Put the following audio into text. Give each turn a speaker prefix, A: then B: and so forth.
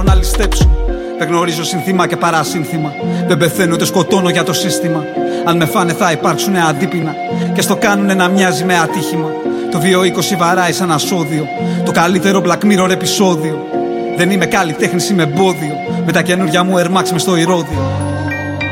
A: να ληστέψουν. Δεν γνωρίζω συνθήμα και παρασύνθημα. Δεν πεθαίνω ούτε σκοτώνω για το σύστημα. Αν με φάνε θα υπάρξουνε αντίπεινα και στο κάνουνε να μοιάζει με ατύχημα. Το 220 βαράει σαν ασώδιο, το καλύτερο Black Mirror επεισόδιο. Δεν είμαι καλλιτέχνης, είμαι εμπόδιο, με τα καινούρια μου Air Max μες στο ηρώδιο.